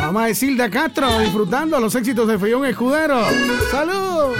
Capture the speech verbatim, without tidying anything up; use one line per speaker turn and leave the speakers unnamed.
Vamos a decirle Castro, disfrutando los éxitos de Fellón Escudero. ¡Salud!